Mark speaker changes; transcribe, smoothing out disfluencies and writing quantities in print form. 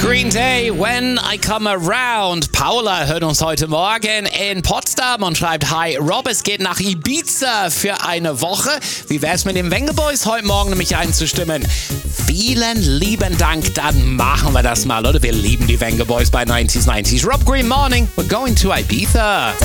Speaker 1: Green Day, When I Come Around. Paula hört uns heute Morgen in Potsdam und schreibt: Hi Rob, es geht nach Ibiza für eine Woche. Wie wär's mit den Vengaboys heute Morgen nämlich einzustimmen? Vielen lieben Dank, dann machen wir das mal, oder? Wir lieben die Vengaboys bei 90s. Rob Green Morning, we're going to Ibiza.